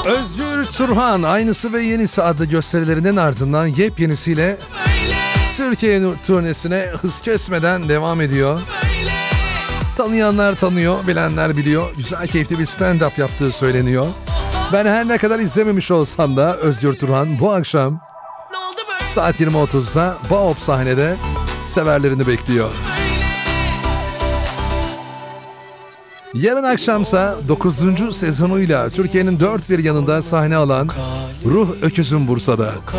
Özgür Turhan aynısı ve yenisi adlı gösterilerinin ardından yepyenisiyle Türkiye turnesine hız kesmeden devam ediyor. Tanıyanlar tanıyor, bilenler biliyor. Güzel, keyifli bir stand-up yaptığı söyleniyor. Ben her ne kadar izlememiş olsam da Özgür Turhan bu akşam saat 20.30'da Baop sahnede severlerini bekliyor. Yarın akşamsa 9. sezonuyla Türkiye'nin dört bir yanında sahne alan Ruh Öküz'ün Bursa'da.